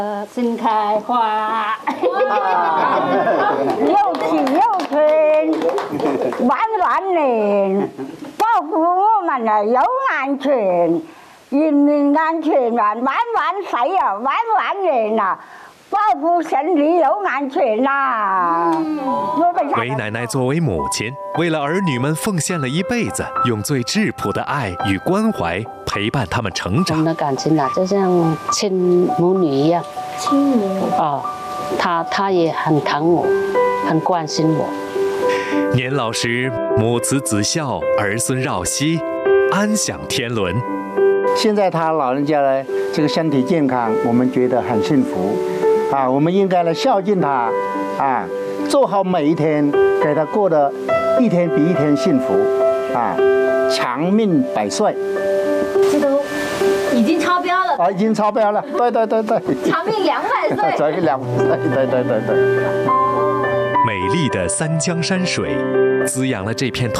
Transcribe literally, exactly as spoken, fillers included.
新开花，又喜又春，晚晚年，保护我们的有安全，人民安全啊，晚晚岁啊，晚晚年啊。 保护身体有安全呐！ 韦奶奶作为母亲，为了儿女们奉献了一辈子，用最质朴的爱与关怀陪伴他们成长。 我们的感情啊，就像亲母女一样。亲母哦，她她也很疼我，很关心我。 年老时，母慈子孝，儿孙绕膝，安享天伦。 现在他老人家呢，这个身体健康，我们觉得很幸福。 啊，我们应该来孝敬他，啊，做好每一天，给他过得一天比一天幸福，啊，长命百岁。 这都已经超标了。 啊，已经超标了，对对对对。 长命两百岁。 长命两百岁，对对对对。 美丽的三江山水，滋养了这片土